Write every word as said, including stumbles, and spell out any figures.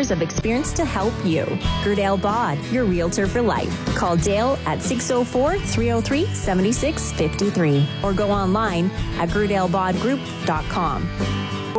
years of experience to help you. Gerdale Bod, your realtor for life. Call Dale at six oh four, three oh three, seven six five three or go online at gerdale bod group dot com.